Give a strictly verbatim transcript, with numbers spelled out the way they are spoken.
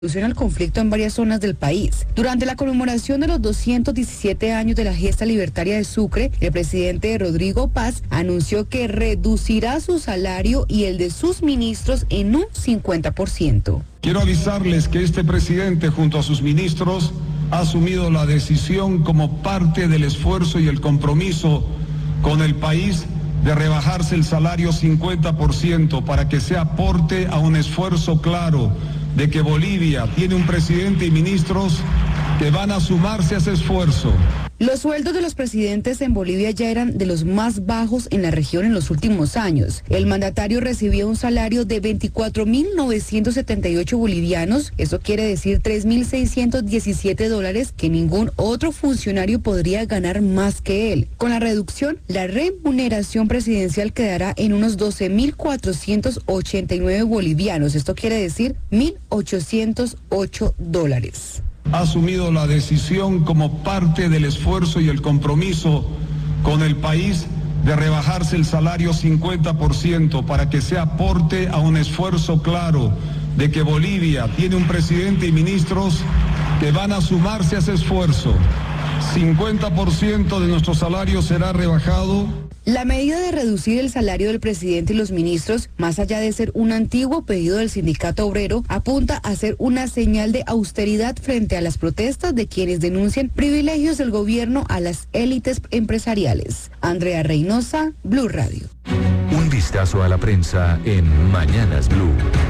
solución al conflicto en varias zonas del país. Durante la conmemoración de los doscientos diecisiete años de la gesta libertaria de Sucre, el presidente Rodrigo Paz anunció que reducirá su salario y el de sus ministros en un cincuenta por ciento. Quiero avisarles que este presidente junto a sus ministros ha asumido la decisión como parte del esfuerzo y el compromiso con el país de rebajarse el salario cincuenta por ciento para que se aporte a un esfuerzo claro de que Bolivia tiene un presidente y ministros que van a sumarse a ese esfuerzo. Los sueldos de los presidentes en Bolivia ya eran de los más bajos en la región en los últimos años. El mandatario recibía un salario de veinticuatro mil novecientos setenta y ocho bolivianos, eso quiere decir tres mil seiscientos diecisiete dólares, que ningún otro funcionario podría ganar más que él. Con la reducción, la remuneración presidencial quedará en unos doce mil cuatrocientos ochenta y nueve bolivianos, esto quiere decir mil ochocientos ocho dólares. Ha asumido la decisión como parte del esfuerzo y el compromiso con el país de rebajarse el salario cincuenta por ciento para que se aporte a un esfuerzo claro de que Bolivia tiene un presidente y ministros que van a sumarse a ese esfuerzo. cincuenta por ciento de nuestro salario será rebajado. La medida de reducir el salario del presidente y los ministros, más allá de ser un antiguo pedido del sindicato obrero, apunta a ser una señal de austeridad frente a las protestas de quienes denuncian privilegios del gobierno a las élites empresariales. Andrea Reynosa, Blue Radio. Un vistazo a la prensa en Mañanas Blue.